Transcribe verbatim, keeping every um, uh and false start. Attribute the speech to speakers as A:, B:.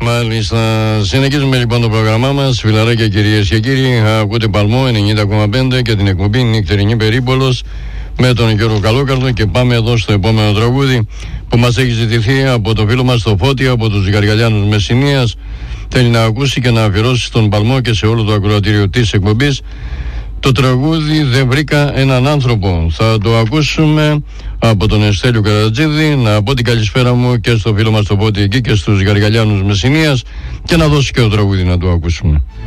A: Μάλιστα. Συνεχίζουμε λοιπόν το πρόγραμμά μας. Φιλαράκια, κυρίες και κύριοι. Ακούτε Παλμό ενενήντα κόμμα πέντε και την εκπομπή Νυχτερινή Περίπολος με τον Γιώργο Καλόκαρδο. Και πάμε εδώ στο επόμενο τραγούδι που μας έχει ζητηθεί από το φίλο μας το Φώτη από τους Γαργαλιάνους Μεσσηνίας. Θέλει να ακούσει και να αφιερώσει στον Παλμό και σε όλο το ακροατήριο της εκπομπής το τραγούδι «Δεν βρήκα έναν άνθρωπο». Θα το ακούσουμε από τον Εστέλιο Καρατζίδη. Να πω την καλησπέρα μου και στο φίλο μας το Φώτη εκεί και στους Γαργαλιάνους Μεσσηνίας και να δώσει και το τραγούδι να το ακούσουμε.